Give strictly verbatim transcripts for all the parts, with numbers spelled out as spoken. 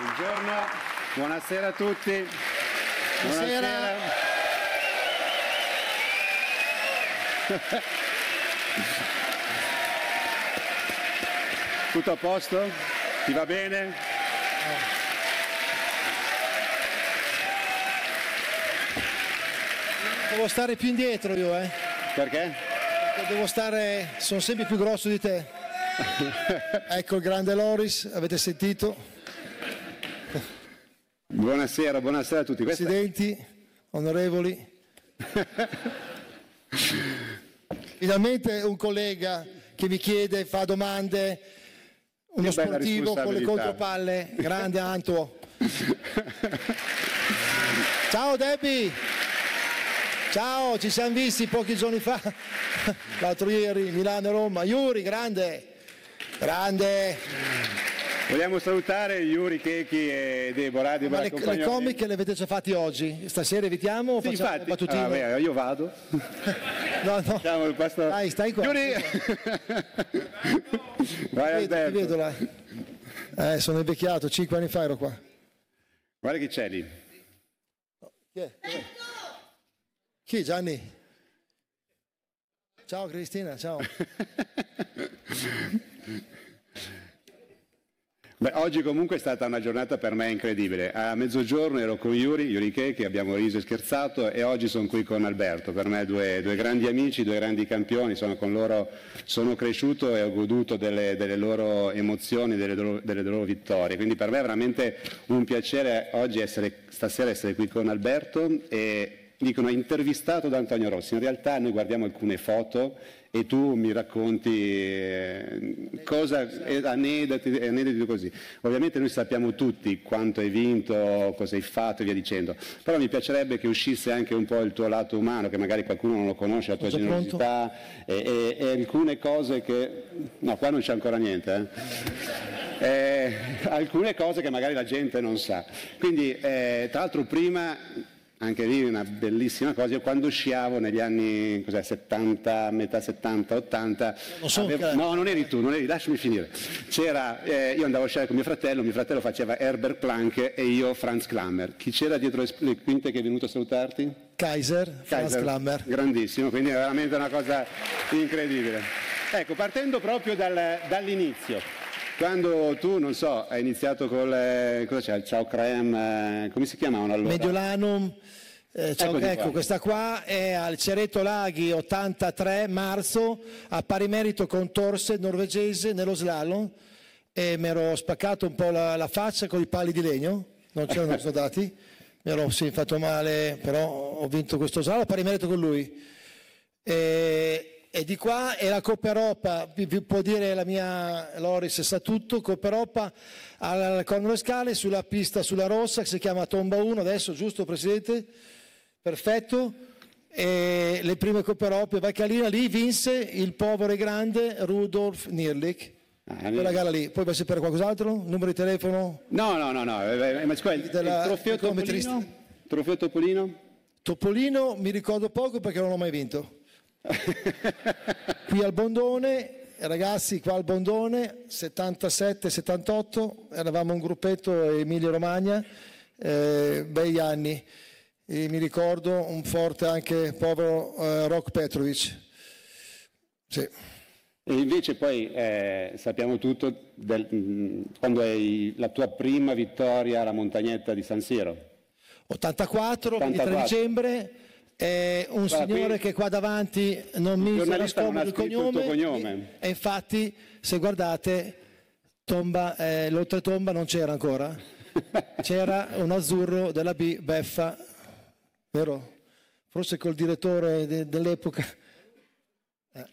Buongiorno, buonasera a tutti. Buonasera. Buonasera. Tutto a posto? Ti va bene? Devo stare più indietro io, eh. Perché? Perché devo stare, sono sempre più grosso di te. Ecco il grande Loris, avete sentito? Buonasera, buonasera a tutti. Questa... Presidenti, onorevoli. Finalmente un collega che mi chiede, fa domande, uno Che bella sportivo con le responsabilità. contropalle, grande Anto. Ciao Debbie, ciao, ci siamo visti pochi giorni fa, l'altro ieri, Milano e Roma. Yuri, grande, grande. Vogliamo salutare Yuri, Kechi e Deborah. Ma le, le comiche le avete già fatti oggi? Stasera evitiamo o Sì, facciamo infatti, battutine? ah, beh, io vado. No, no. Facciamo il pasto... Dai, stai qua. Yuri! Vai, Ti vedo, ti vedo là. Eh, sono invecchiato, cinque anni fa ero qua. Guarda chi c'è lì. Chi è? Chi è Gianni? Ciao Cristina, ciao. Beh, oggi comunque è stata una giornata per me incredibile. A mezzogiorno ero con Yuri, Yuri Kechi, abbiamo riso e scherzato, e oggi sono qui con Alberto. Per me due, due grandi amici, due grandi campioni, sono con loro, sono cresciuto e ho goduto delle, delle loro emozioni, delle loro, delle loro vittorie. Quindi per me è veramente un piacere oggi essere, stasera essere qui con Alberto. E dicono intervistato da Antonio Rossi. In realtà noi guardiamo alcune foto e tu mi racconti eh, cosa, eh, aneddoti, aneddoti così. Ovviamente noi sappiamo tutti quanto hai vinto, cosa hai fatto e via dicendo, però mi piacerebbe che uscisse anche un po' il tuo lato umano, che magari qualcuno non lo conosce, la tua Sono generosità e, e, e alcune cose che... No, qua non c'è ancora niente, eh. Eh, alcune cose che magari la gente non sa. Quindi, eh, tra l'altro prima... Anche lì una bellissima cosa, io quando sciavo negli anni cos'è, settanta, metà settanta, ottanta, Non so, avevo, che- no non eri tu, non eri, lasciami finire, c'era, eh, io andavo a sciare con mio fratello, mio fratello faceva Herbert Planck e io Franz Klammer. Chi c'era dietro le, le quinte che è venuto a salutarti? Kaiser, Franz Kaiser, Klammer. grandissimo, quindi è veramente una cosa incredibile. Ecco, partendo proprio dal- dall'inizio. Quando tu, non so, hai iniziato col, eh, cosa c'è, il Ciao Creme, eh, come si chiamavano allora? Mediolanum, eh, ciao, Eccoli ecco, qua. questa qua è al Cereto Laghi ottantatré marzo, a pari merito con Torse, norvegese, nello slalom, e mi ero spaccato un po' la, la faccia con i pali di legno, non c'erano soldati, mi ero sì, fatto male, però ho vinto questo slalom, a pari merito con lui. E, e di qua è la Coppa Europa, vi, vi può dire la mia Loris sa tutto, Coppa Europa al Corno Scale sulla pista sulla rossa che si chiama Tomba uno adesso, giusto Presidente? Perfetto. E le prime Coppe Europe, Valcalina, lì vinse il povero e grande Rudolf Nierlich. Ah, Quella gara lì, poi vuoi sapere qualcos'altro? Numero di telefono? No, no, no, no, eh, eh, ma scusa, il, Della- il trofeo cronometrista. Topolino? Trofeo Topolino? Topolino mi ricordo poco perché non l'ho mai vinto. Qui al Bondone, ragazzi, qua al Bondone, settantasette settantotto, eravamo un gruppetto Emilia Romagna, eh, bei anni. E mi ricordo un forte anche povero eh, Rok Petrovic. Sì. E invece poi eh, sappiamo tutto del, mh, quando hai la tua prima vittoria alla montagnetta di San Siro. ottantaquattro, ventitré ottantaquattro. dicembre, eh, un Guarda, signore qui che qua davanti non mi giornalista non ha il scritto il tuo cognome, cognome. e infatti se guardate tomba, eh, l'oltretomba non c'era ancora, c'era un azzurro della B, Beffa, vero? Forse col direttore de- dell'epoca. Eh.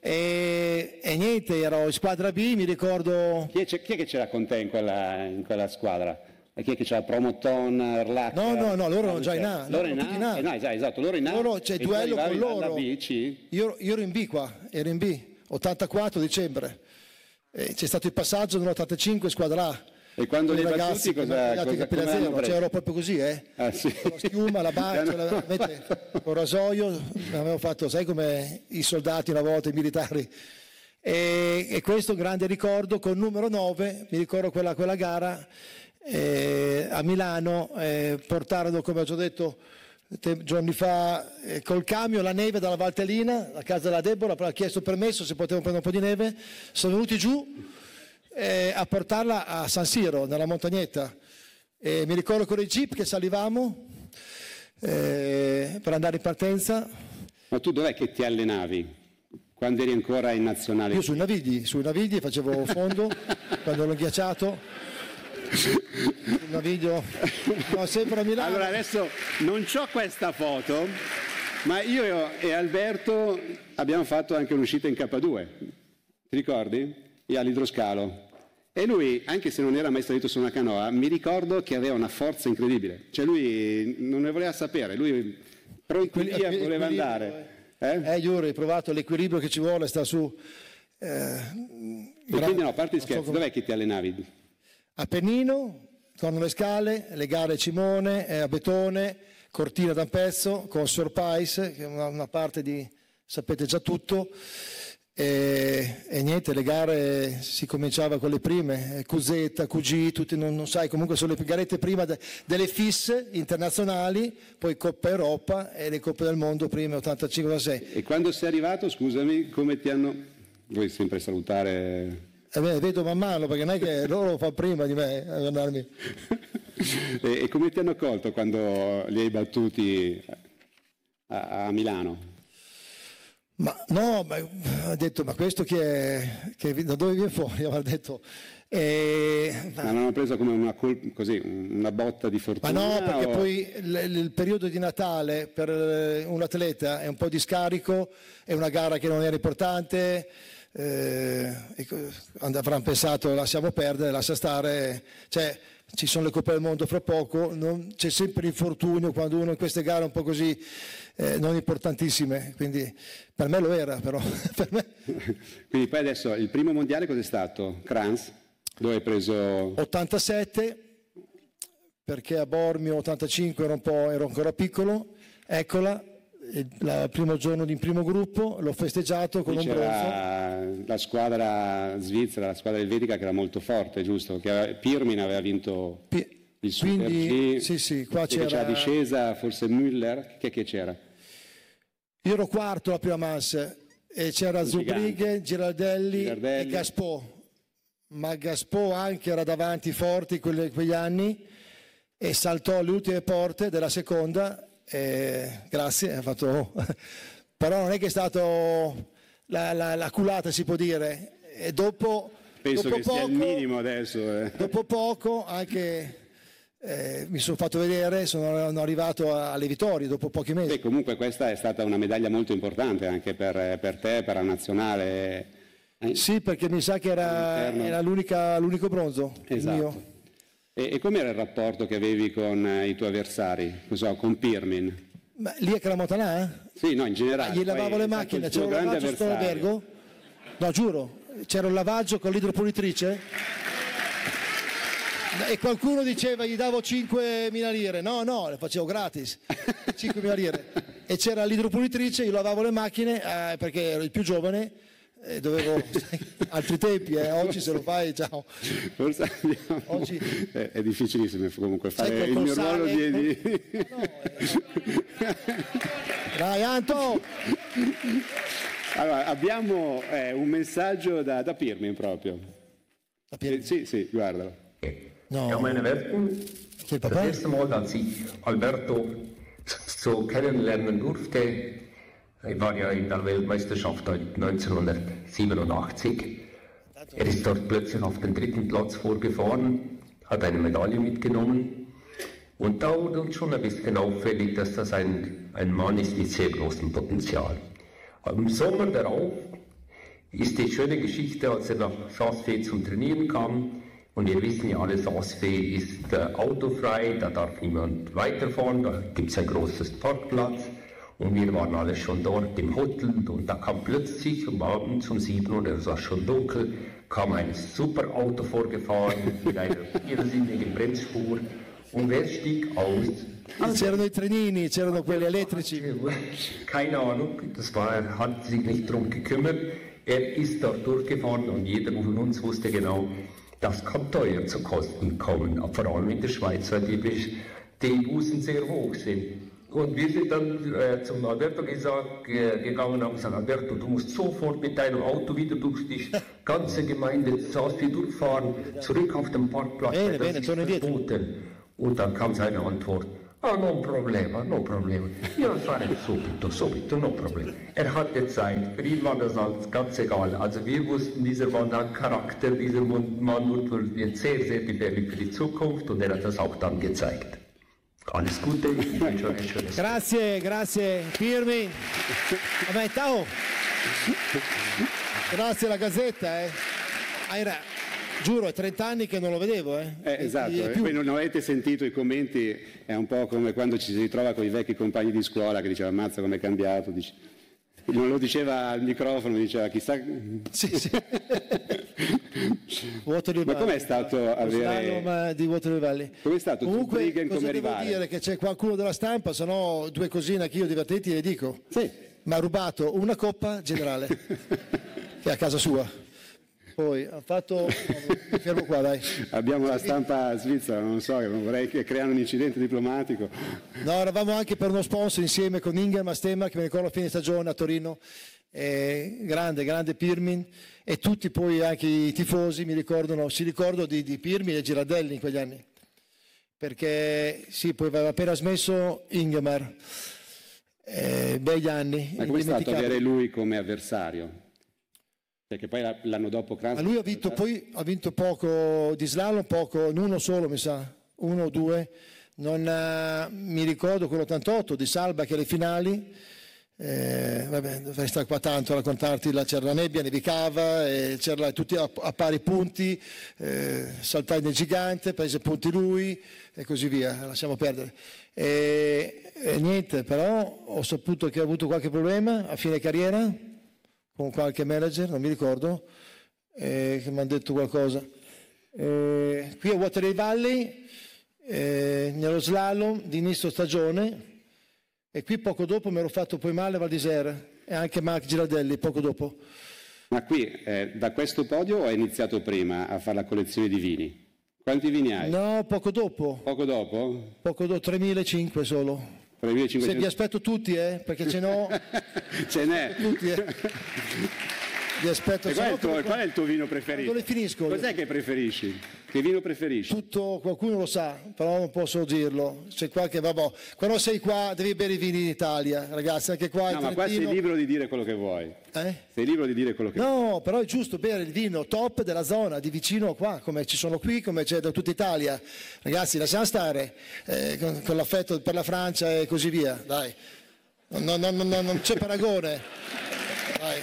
E, e niente, ero in squadra B, mi ricordo... Chi è, chi è che c'era con te in quella, in quella squadra? E chi è che c'era? Promoton, Erlach? No, no, no, loro erano già in A, Loro no, in tutti in A? A. Eh, no, esatto, esatto, loro in A. Loro, c'è e tu duello arrivavi con loro. dalla B, C? Io, io ero in B qua, ero in B, ottantaquattro dicembre. E c'è stato il passaggio nell'ottantacinque squadra A. E quando Con i li hai ragazzi battuti che mi hanno cosa, tagliato i cosa, capelli come a l'hanno zero, preso? cioè ero proprio così, eh? Ah, sì. Con la schiuma, la barca, Ti hanno la, mette, con il rasoio, avevo fatto, sai come i soldati una volta, i militari. E, e questo è un grande ricordo con numero nove, mi ricordo quella, quella gara, eh, a Milano eh, portarono, come ho già detto te, giorni fa, eh, col camion la neve dalla Valtellina, la casa della Deborah, ha chiesto permesso se potevano prendere un po' di neve, sono venuti giù eh, a portarla a San Siro, nella montagnetta. E mi ricordo con i jeep che salivamo eh, per andare in partenza. Ma tu dov'è che ti allenavi? Quando eri ancora in nazionale? Io sui Navigli, sui Navigli facevo fondo quando ero ghiacciato. Sul Naviglio, no, sempre a Milano. Allora adesso non c'ho questa foto, ma io e Alberto abbiamo fatto anche un'uscita in K due, ti ricordi? Io all'idroscalo. E lui, anche se non era mai salito su una canoa, mi ricordo che aveva una forza incredibile. Cioè lui non ne voleva sapere, lui pronto via voleva andare. Eh, eh Yuri, hai provato l'equilibrio che ci vuole, sta su. Eh, e quindi no, a parte gli scherzi, so dov'è che ti allenavi? Appennino, Torno le Scale, le gare Cimone, eh, a Betone, Cortina d'Ampezzo, con Surprise, che è una, una parte di, sapete già tutto. E, e niente, le gare si cominciava con le prime, Q Z, Q G, tutti non, non sai, comunque sono le garette prima de, delle fisse internazionali, poi Coppa Europa e le Coppe del Mondo prime ottantacinque ottantasei. E quando sei arrivato, scusami, come ti hanno... Vuoi sempre salutare... Eh beh, vedo man mano, perché non è che loro lo fanno prima di me a guardarmi. e, e come ti hanno accolto quando li hai battuti a, a Milano? Ma no, ma, ha detto, ma questo chi è, che, da dove viene fuori? Ha detto, eh, ma non hanno preso come una, col- così, una botta di fortuna? Ma no, perché o... poi il, il periodo di Natale per un atleta è un po' di scarico, è una gara che non era importante, eh, avranno pensato lasciamo perdere, lascia stare, cioè ci sono le Coppe del Mondo fra poco, non, c'è sempre l'infortunio quando uno in queste gare un po' così eh, non importantissime, quindi per me lo era però. Per me... Quindi poi adesso il primo mondiale cos'è stato? Kranz? Dove hai preso? ottantasette, perché a Bormio ottantacinque ero, un po', ero ancora piccolo, eccola, il la, primo giorno di primo gruppo, l'ho festeggiato con qui un c'era bronzo. La squadra svizzera, la squadra elvetica che era molto forte, giusto? Che aveva, Pirmin aveva vinto P- il Super quindi, G, sì, sì, qua c'era... c'era la discesa, forse Müller, chi è che c'era? Io ero quarto alla prima manche e c'era Zubrighe, Girardelli, Girardelli e Gaspò. Ma Gaspò anche era davanti forti quelle, quegli anni e saltò alle ultime porte della seconda e grazie, ha fatto... però non è che è stato la, la, la culata si può dire e dopo, penso dopo che poco, sia il minimo adesso eh. dopo poco anche eh, mi sono fatto vedere, sono arrivato alle vittorie dopo pochi mesi. Beh, comunque questa è stata una medaglia molto importante anche per, per te, per la nazionale. Sì, perché mi sa che era, era l'unica, l'unico bronzo. Esatto. Mio. E, e com'era il rapporto che avevi con i tuoi avversari, so, con Pirmin? Ma lì a Cramotanà? Eh? Sì, no, in generale. Ah, gli lavavo poi, le macchine, c'era un lavaggio sto albergo? No, giuro, c'era un lavaggio con l'idropulitrice e qualcuno diceva gli davo cinquemila lire, no, no, le facevo gratis, cinquemila lire. E c'era l'idropulitrice, io lavavo le macchine eh, perché ero il più giovane. Eh, dovevo altri tempi, eh. Oggi se lo fai, ciao. Forse abbiamo... Oggi... È, è difficilissimo comunque fare il mio ruolo di... di... No, eh, dai Anto! Allora, abbiamo eh, un messaggio da, da Pirmin proprio. Da Pirmin? Eh, sì, sì, guardalo. No. Ja, meine Werten, das erste Mal, als ich Alberto so kennenlernen durfte, ich war ja in der Weltmeisterschaft neunzehnhundertsiebenundachtzig. Er ist dort plötzlich auf den dritten Platz vorgefahren, hat eine Medaille mitgenommen. Und da wurde uns schon ein bisschen auffällig, dass das ein, ein Mann ist mit sehr großem Potenzial. Im Sommer darauf ist die schöne Geschichte, als er nach Saas-Fee zum Trainieren kam. Und wir wissen ja alle, Saas-Fee ist äh, autofrei, da darf niemand weiterfahren, da gibt es ein großes Parkplatz. Und wir waren alle schon dort im Hotel und da kam plötzlich um abends um sieben Uhr, es war schon dunkel, kam ein super Auto vorgefahren mit einer irrsinnigen Bremsspur. Und wer stieg aus? Ah, c'erano i trenini, c'erano quelli elettrici. Keine Ahnung, das war, er hat sich nicht drum gekümmert. Er ist dort durchgefahren und jeder von uns wusste genau, Das kann teuer zu Kosten kommen, vor allem in der Schweiz, weil die, die Bußen sehr hoch sind. Und wir sind dann äh, zum Alberto gesagt, äh, gegangen und haben gesagt, Alberto, du musst sofort mit deinem Auto wieder durch die ganze Gemeinde Saspi durchfahren, zurück auf den Parkplatz, bene, das bene, ist verboten. Und dann kam seine Antwort, ah, non problema, no problema. Io fare subito, subito, no problema. Er hatte Zeit, für ihn war das alles ganz egal. Also wir wussten, dieser Mann hat Charakter, dieser Mann wird jetzt sehr, sehr gefährlich für die Zukunft und er hat das auch dann gezeigt. Alles Gute, ich wünsche euch ein schönes Tag. Grazie, grazie Pirmi. Vabbè, ciao. Grazie alla Gazzetta, eh. Era, giuro, è trenta anni che non lo vedevo, eh. eh esatto, e, e e poi non avete sentito i commenti, è un po' come quando ci si ritrova con i vecchi compagni di scuola che diceva ammazza com'è cambiato, dice, non lo diceva al microfono, diceva chissà... Sì, sì. Ma com'è stato avere... Slalom di Waterloo Valley. Com'è stato Comunque, Zurbriggen come cosa devo rivale? dire? Che c'è qualcuno della stampa, se no due cosine anche io divertenti le dico. Sì. Mi ha rubato una coppa generale, che è a casa sua. Poi ha fatto... Mi fermo qua, dai. Abbiamo la stampa svizzera, non so, non vorrei che creano un incidente diplomatico. No, eravamo anche per uno sponsor insieme con Ingham a Stemma, che mi ricordo a fine stagione a Torino. Eh, grande, grande Pirmin, e tutti poi anche i tifosi mi ricordano, si ricordano di, di Pirmin e Girardelli in quegli anni, perché sì, poi aveva appena smesso Ingemar, eh, begli anni. Ma com'è stato avere lui come avversario? Perché poi l'anno dopo Kranz... Ma lui ha vinto, poi ha vinto poco di slalom, poco, in uno solo mi sa, uno o due, non, uh, mi ricordo quell'ottantotto di Salba che alle finali. Eh, vabbè, dovrei stare qua tanto a raccontarti, la, c'era la nebbia, nevicava, e c'era tutti a, a pari punti, eh, saltai nel gigante, prese punti lui e così via, lasciamo perdere. E, e niente, però ho saputo che ha avuto qualche problema a fine carriera con qualche manager, non mi ricordo, eh, che mi hanno detto qualcosa. Eh, qui a Waterloo Valley, eh, nello slalom di inizio stagione, e qui poco dopo mi ero fatto poi male a Val d'Isère e anche Marc Girardelli poco dopo. Ma qui eh, da questo podio hai iniziato prima a fare la collezione di vini? Quanti vini hai? No, poco dopo. Poco dopo? Poco dopo, tremilacinquecento solo. tremilacinquecento. Se vi aspetto tutti, eh, perché ce n'ho. Ce n'è. Tutti, eh. Vi aspetto. E qual, è il tuo, qual è il tuo vino preferito? Dove finisco? Cos'è che preferisci? Che vino preferisci? Tutto, qualcuno lo sa, però non posso dirlo. C'è qualche, vabbè. Quando sei qua devi bere i vini in Italia, ragazzi, anche qua. No, ma qua sei libero di dire quello che vuoi. Eh? Sei libero di dire quello che no, vuoi. No, però è giusto bere il vino top della zona, di vicino qua, come ci sono qui, come c'è da tutta Italia. Ragazzi, lasciamo stare eh, con, con l'affetto per la Francia e così via, dai. No, no, no, no, non c'è paragone. Dai.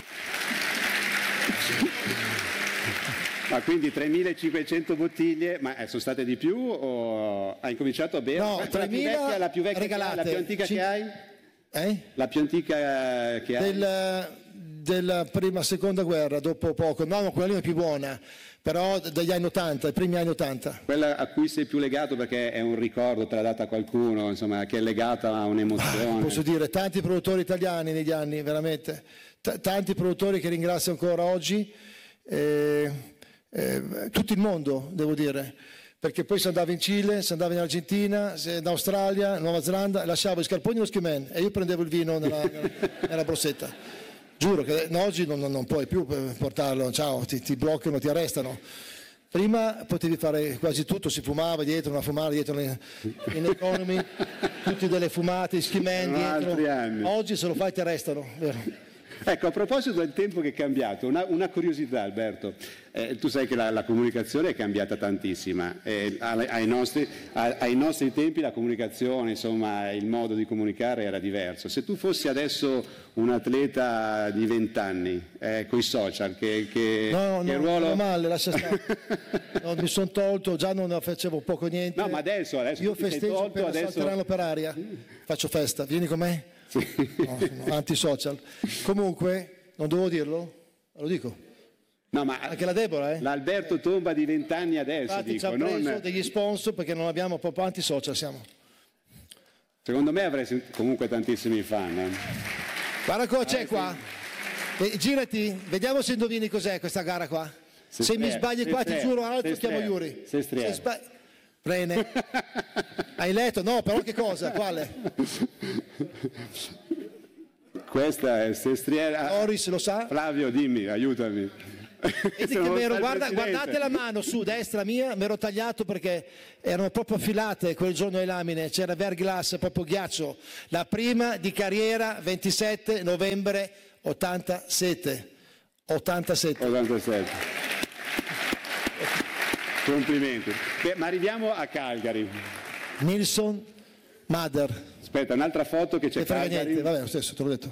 Ma quindi tremilacinquecento bottiglie, ma sono state di più o hai cominciato a bere? No, tremila la più vecchia, regalate, la più antica Cin- che hai? Eh? La più antica che hai? Del, della prima, seconda guerra, dopo poco. No, no, quella lì è più buona, però dagli anni ottanta, i primi anni ottanta. Quella a cui sei più legato perché è un ricordo, te l'ha data qualcuno, insomma, che è legata a un'emozione. Ah, posso dire, tanti produttori italiani negli anni, veramente. T- tanti produttori che ringrazio ancora oggi. Eh, Eh, tutto il mondo, devo dire, perché poi si andava in Cile, si andava in Argentina, in Australia, in Nuova Zelanda, lasciavo i scarponi e lo skiman e io prendevo il vino nella, nella borsetta. Giuro che no, oggi non, non puoi più portarlo, ciao, ti, ti bloccano, ti arrestano. Prima potevi fare quasi tutto, si fumava dietro, una fumata dietro in, in economy, tutti delle fumate, skiman dietro. Oggi se lo fai ti arrestano, vero? Ecco, a proposito del tempo che è cambiato, una, una curiosità Alberto, eh, tu sai che la, la comunicazione è cambiata tantissima, eh, ai, ai, nostri, ai, ai nostri tempi la comunicazione, insomma il modo di comunicare era diverso. Se tu fossi adesso un atleta di vent'anni, eh, con i social, che, che, no, che no, ruolo... No, male, lascia stare. No, mi sono tolto, già non facevo poco niente. No, ma adesso, adesso io festeggio tolto, appena adesso... salteranno per aria, faccio festa, vieni con me? Sì. No, no, anti-social. Comunque, non devo dirlo? Lo dico. No, ma anche la Deborah, eh? L'Alberto Tomba di vent'anni adesso, infatti dico. ci ha preso non... degli sponsor perché non abbiamo proprio anti-social, siamo. Secondo me avrei comunque tantissimi fan. Eh. Guarda cosa c'è eh, qua. Sì. E, girati, vediamo se indovini cos'è questa gara qua. Se, se mi sbagli qua ti giuro altro chiamo Yuri. Se sbagli... Prene. Hai letto? No, però che cosa? Quale? Questa è Sestriere. Loris lo sa? Flavio, dimmi, aiutami. Guarda, guardate la mano su destra mia, mi ero tagliato perché erano proprio affilate quel giorno le lamine, c'era verglass, proprio ghiaccio. La prima di carriera, ventisette novembre ottantasette. ottantasette. ottantasette. Complimenti. Beh, ma arriviamo a Calgary. Nilsson Mother. Aspetta, un'altra foto che c'è. Non frega niente, vabbè, lo stesso, te l'ho detto.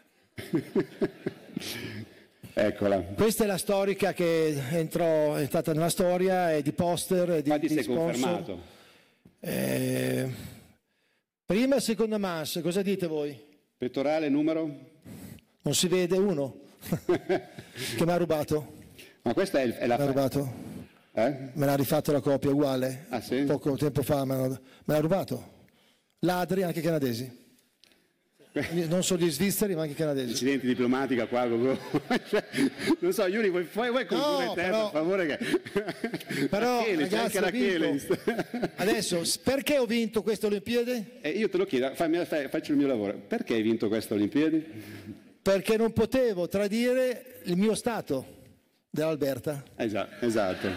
Eccola. Questa è la storica che entrò, è stata nella storia, è di poster, è di, Infatti di sei sponsor. confermato. Eh, prima e seconda mass, cosa dite voi? Pettorale numero? Non si vede uno che mi ha rubato. Ma questa è, è la... Mi ha rubato. Eh? Me l'ha rifatto la copia uguale. Ah, sì? Poco tempo fa me l'ha, me l'ha rubato. Ladri anche canadesi. Non solo gli svizzeri ma anche i canadesi. Incidenti diplomatica qua. Non so, Yuri, vuoi, vuoi, vuoi concludere no, te, però, per favore? Che... Però Achilles, ragazzi, anche ho adesso, perché ho vinto queste Olimpiadi? Eh, io te lo chiedo, fammi, faccio il mio lavoro. Perché hai vinto queste Olimpiadi? Perché non potevo tradire il mio stato dell'Alberta. Esatto, esatto.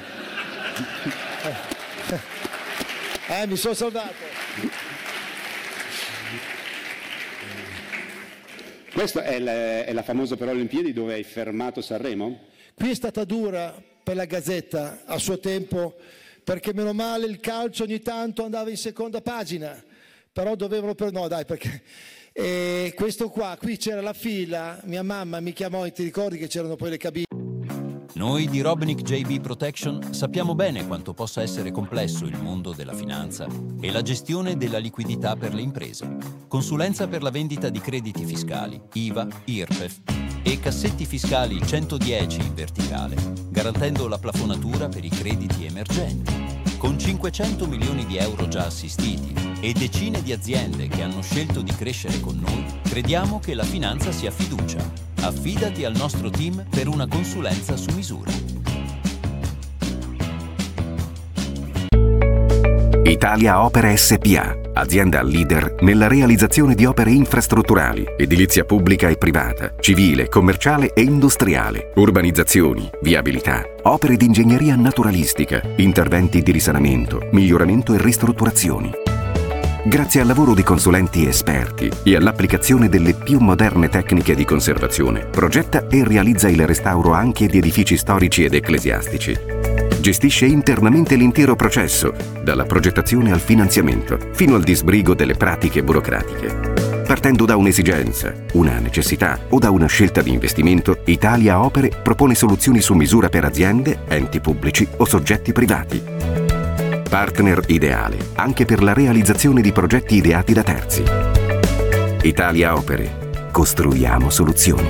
Eh, mi sono salvato. Questa è la, è la famosa però Olimpiadi dove hai fermato Sanremo? Qui è stata dura per la Gazzetta a suo tempo, perché meno male il calcio ogni tanto andava in seconda pagina, però dovevano per no dai perché e questo qua, qui c'era la fila, mia mamma mi chiamò e ti ricordi che c'erano poi le cabine. Noi di Robnik J B Protection sappiamo bene quanto possa essere complesso il mondo della finanza e la gestione della liquidità per le imprese. Consulenza per la vendita di crediti fiscali, I V A, I R P E F e cassetti fiscali centodieci in verticale, garantendo la plafonatura per i crediti emergenti. Con cinquecento milioni di euro già assistiti e decine di aziende che hanno scelto di crescere con noi, crediamo che la finanza sia fiducia. Affidati al nostro team per una consulenza su misura. Italia Opere S P A, azienda leader nella realizzazione di opere infrastrutturali, edilizia pubblica e privata, civile, commerciale e industriale, urbanizzazioni, viabilità, opere di ingegneria naturalistica, interventi di risanamento, miglioramento e ristrutturazioni. Grazie al lavoro di consulenti esperti e all'applicazione delle più moderne tecniche di conservazione, progetta e realizza il restauro anche di edifici storici ed ecclesiastici. Gestisce internamente l'intero processo, dalla progettazione al finanziamento, fino al disbrigo delle pratiche burocratiche. Partendo da un'esigenza, una necessità o da una scelta di investimento, Italia Opere propone soluzioni su misura per aziende, enti pubblici o soggetti privati. Partner ideale anche per la realizzazione di progetti ideati da terzi. Italia Opere. Costruiamo soluzioni.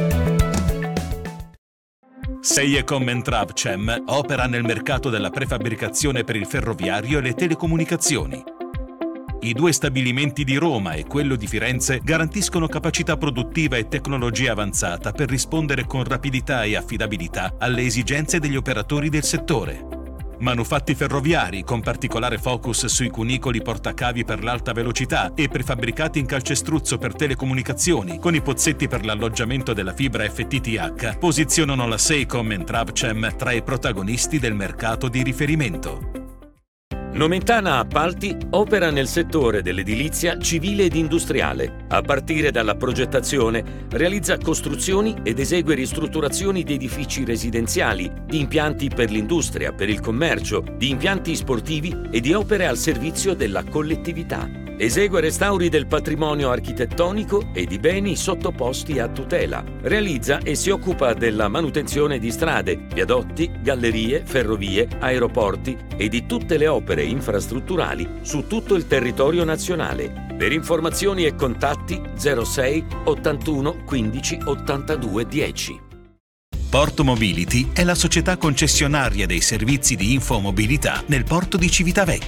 Seiecom and Travcem opera nel mercato della prefabbricazione per il ferroviario e le telecomunicazioni. I due stabilimenti di Roma e quello di Firenze garantiscono capacità produttiva e tecnologia avanzata per rispondere con rapidità e affidabilità alle esigenze degli operatori del settore. Manufatti ferroviari con particolare focus sui cunicoli portacavi per l'alta velocità e prefabbricati in calcestruzzo per telecomunicazioni con i pozzetti per l'alloggiamento della fibra F T T H posizionano la Seiecom and Travcem tra i protagonisti del mercato di riferimento. Nomentana Appalti opera nel settore dell'edilizia civile ed industriale. A partire dalla progettazione, realizza costruzioni ed esegue ristrutturazioni di edifici residenziali, di impianti per l'industria, per il commercio, di impianti sportivi e di opere al servizio della collettività. Esegue restauri del patrimonio architettonico e di beni sottoposti a tutela. Realizza e si occupa della manutenzione di strade, viadotti, gallerie, ferrovie, aeroporti e di tutte le opere infrastrutturali su tutto il territorio nazionale. Per informazioni e contatti zero sei ottantuno quindici ottantadue dieci. Porto Mobility è la società concessionaria dei servizi di infomobilità nel porto di Civitavecchia.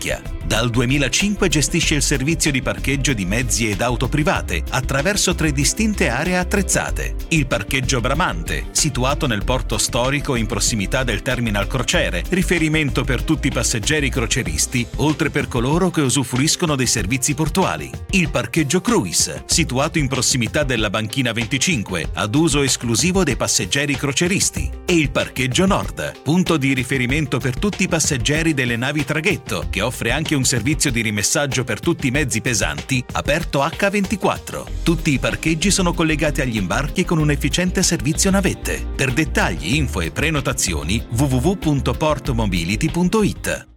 Dal duemilacinque gestisce il servizio di parcheggio di mezzi ed auto private attraverso tre distinte aree attrezzate. Il parcheggio Bramante, situato nel porto storico in prossimità del terminal crociere, riferimento per tutti i passeggeri croceristi, oltre per coloro che usufruiscono dei servizi portuali. Il parcheggio Cruise, situato in prossimità della banchina venticinque, ad uso esclusivo dei passeggeri croceristi. E il parcheggio Nord, punto di riferimento per tutti i passeggeri delle navi traghetto, che offre anche un servizio di rimessaggio per tutti i mezzi pesanti, aperto acca ventiquattro. Tutti i parcheggi sono collegati agli imbarchi con un efficiente servizio navette. Per dettagli, info e prenotazioni w w w punto portmobility punto it.